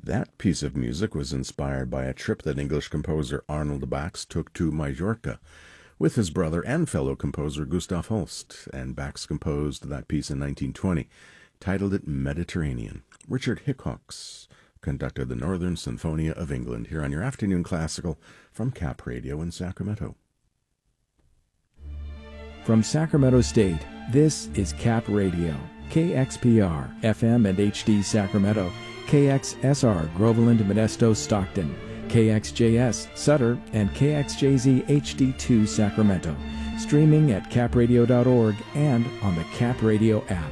That piece of music was inspired by a trip that English composer Arnold Bax took to Majorca with his brother and fellow composer Gustav Holst, and Bax composed that piece in 1920, titled it Mediterranean. Richard Hickox conducted the Northern Sinfonia of England here on your afternoon classical from Cap Radio in Sacramento. From Sacramento State, this is Cap Radio, KXPR, FM and HD Sacramento, KXSR, Groveland, Modesto, Stockton, KXJS, Sutter, and KXJZ HD2 Sacramento, streaming at capradio.org and on the Cap Radio app.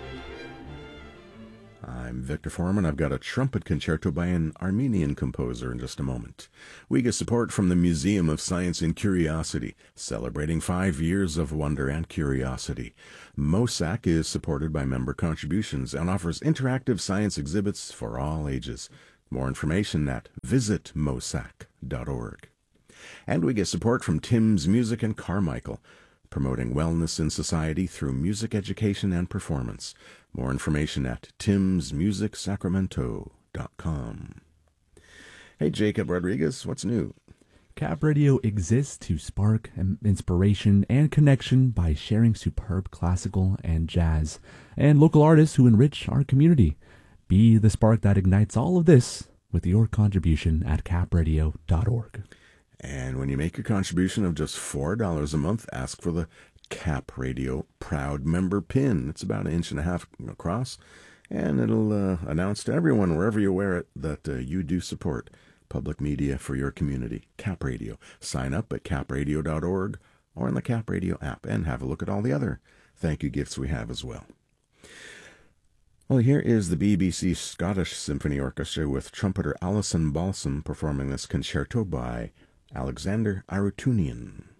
I'm Victor Foreman. I've got a trumpet concerto by an Armenian composer in just a moment. We get support from the Museum of Science and Curiosity, celebrating 5 years of wonder and curiosity. MOSAC is supported by member contributions and offers interactive science exhibits for all ages. More information at visitmosac.org. And we get support from Tim's Music in Carmichael, promoting wellness in society through music education and performance. More information at timsmusicsacramento.com. Hey, Jacob Rodriguez, what's new? Cap Radio exists to spark inspiration and connection by sharing superb classical and jazz and local artists who enrich our community. Be the spark that ignites all of this with your contribution at capradio.org. And when you make your contribution of just $4 a month, ask for the Cap Radio Proud Member Pin. It's about 1.5 inches across, and it'll announce to everyone, wherever you wear it, that you do support public media for your community. Cap Radio. Sign up at capradio.org or on the Cap Radio app, and have a look at all the other thank you gifts we have as well. Well, here is the BBC Scottish Symphony Orchestra with trumpeter Alison Balsam performing this concerto by Alexander Arutunian.